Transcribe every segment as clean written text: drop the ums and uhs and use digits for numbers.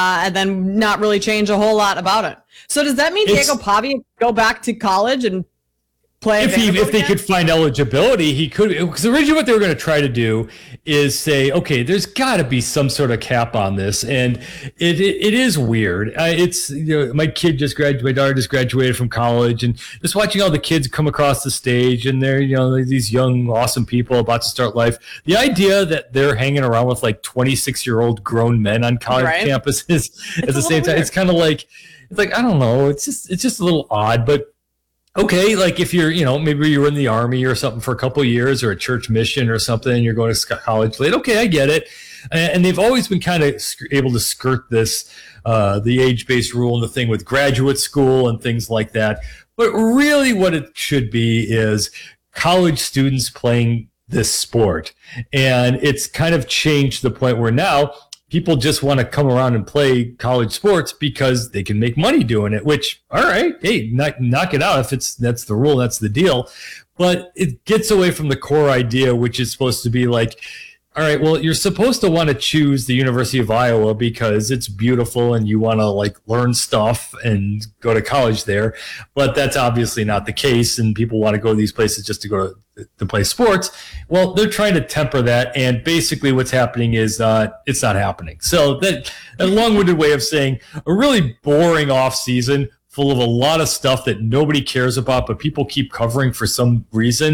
and then not really change a whole lot about it. So does that mean Diego Pavia go back to college and play? If they could find eligibility, he could. Because originally what they were going to try to do is say, okay, there's got to be some sort of cap on this, and it is weird. It's my daughter just graduated from college, and just watching all the kids come across the stage, and they're these young awesome people about to start life. The idea that they're hanging around with like 26-year-old grown men on college campuses at the same time, it's kind of like I don't know. It's just a little odd, but. Okay, like if you're, maybe you were in the Army or something for a couple of years or a church mission or something, and you're going to college late. Okay, I get it. And they've always been kind of able to skirt this, the age-based rule and the thing with graduate school and things like that. But really what it should be is college students playing this sport. And it's kind of changed to the point where now people just want to come around and play college sports because they can make money doing it, which, all right, hey, knock it out. If that's the rule, that's the deal. But it gets away from the core idea, which is supposed to be like, all right, well, you're supposed to want to choose the University of Iowa because it's beautiful and you want to like learn stuff and go to college there. But that's obviously not the case. And people want to go to these places just to go to play sports. Well, they're trying to temper that. And basically what's happening is it's not happening. So that a long-winded way of saying a really boring off season full of a lot of stuff that nobody cares about, but people keep covering for some reason.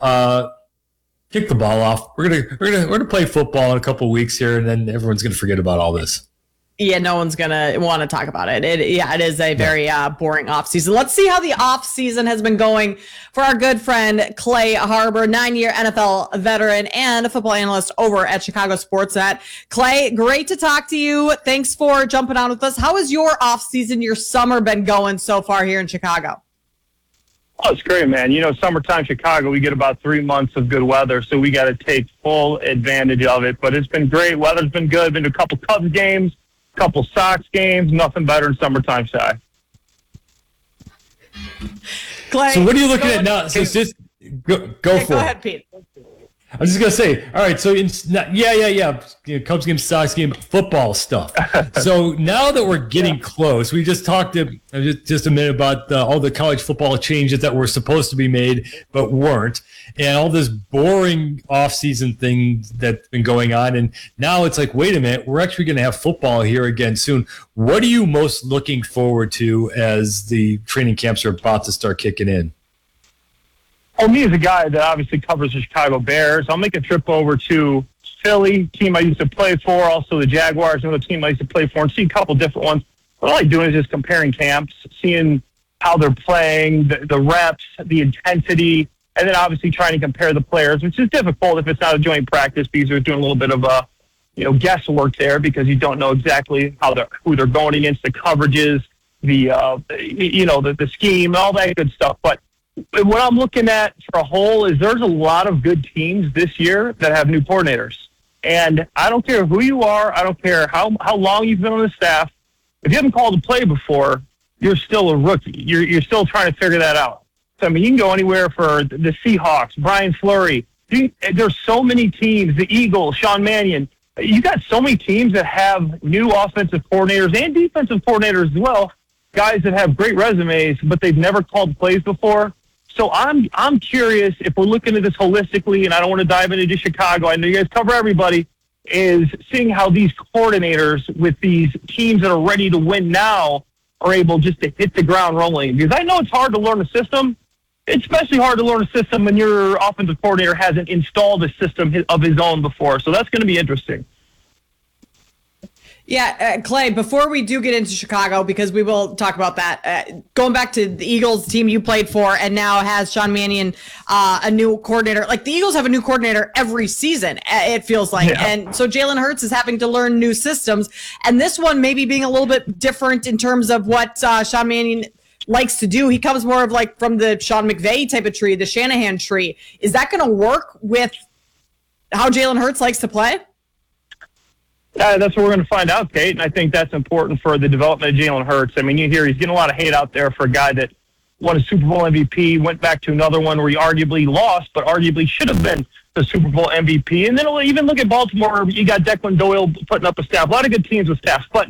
Kick the ball off. We're gonna play football in a couple of weeks here, and then everyone's gonna forget about all this. Yeah, no one's gonna want to talk about it. It is a very boring off season. Let's see how the off season has been going for our good friend Clay Harbor, 9-year NFL veteran and a football analyst over at Chicago Sportsnet. Clay, great to talk to you. Thanks for jumping on with us. How has your off season, your summer been going so far here in Chicago? Oh, it's great, man. Summertime Chicago, we get about 3 months of good weather, so we got to take full advantage of it. But it's been great. Weather's been good. Been to a couple Cubs games, a couple Sox games. Nothing better than summertime, Shy. Clay, so what are you looking at now? So just go for it. Go ahead, Pete. I was just going to say, all right, so Cubs game, Sox game, football stuff. So now that we're getting close, we just talked just a minute about all the college football changes that were supposed to be made but weren't, and all this boring off-season thing that's been going on. And now it's like, wait a minute, we're actually going to have football here again soon. What are you most looking forward to as the training camps are about to start kicking in? Well, me as a guy that obviously covers the Chicago Bears, I'll make a trip over to Philly, team I used to play for, also the Jaguars, another team I used to play for, and see a couple different ones. What I like doing is just comparing camps, seeing how they're playing, the reps, the intensity, and then obviously trying to compare the players, which is difficult if it's not a joint practice because they're doing a little bit of guesswork there because you don't know exactly who they're going against, the coverages, the scheme, all that good stuff. But what I'm looking at for a whole is there's a lot of good teams this year that have new coordinators. And I don't care who you are. I don't care how long you've been on the staff. If you haven't called a play before, you're still a rookie. You're still trying to figure that out. So, you can go anywhere for the Seahawks, Brian Fleury. There's so many teams, the Eagles, Sean Mannion. You got so many teams that have new offensive coordinators and defensive coordinators as well, guys that have great resumes, but they've never called plays before. So I'm curious if we're looking at this holistically, and I don't want to dive into Chicago. I know you guys cover everybody, is seeing how these coordinators with these teams that are ready to win now are able just to hit the ground rolling. Because I know it's hard to learn a system. It's especially hard to learn a system when your offensive coordinator hasn't installed a system of his own before. So that's going to be interesting. Yeah, Clay, before we do get into Chicago, because we will talk about that, going back to the Eagles team you played for and now has Sean Mannion, a new coordinator. Like, the Eagles have a new coordinator every season, it feels like. Yeah. And so Jalen Hurts is having to learn new systems. And this one maybe being a little bit different in terms of what Sean Mannion likes to do. He comes more of like from the Sean McVay type of tree, the Shanahan tree. Is that going to work with how Jalen Hurts likes to play? That's what we're going to find out, Kate, and I think that's important for the development of Jalen Hurts. I mean, you hear he's getting a lot of hate out there for a guy that won a Super Bowl MVP, went back to another one where he arguably lost, but arguably should have been the Super Bowl MVP. And then even look at Baltimore. You got Declan Doyle putting up a staff. A lot of good teams with staffs. But